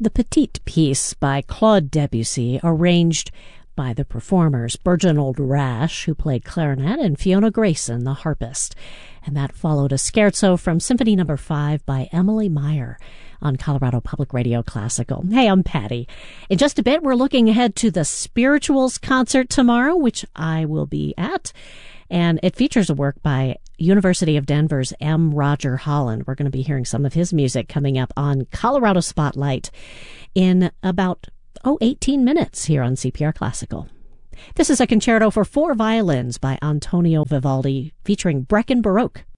the Petite piece by Claude Debussy, arranged by the performers Bergenold Rash, who played clarinet, and Fiona Grayson, the harpist. And that followed a scherzo from Symphony No. 5 by Emily Meyer on Colorado Public Radio Classical. Hey, I'm Patty. In just a bit, we're looking ahead to the Spirituals concert tomorrow, which I will be at. And it features a work by University of Denver's M. Roger Holland. We're going to be hearing some of his music coming up on Colorado Spotlight in about 18 minutes here on CPR Classical. This is a concerto for 4 violins by Antonio Vivaldi featuring Brecken Baroque.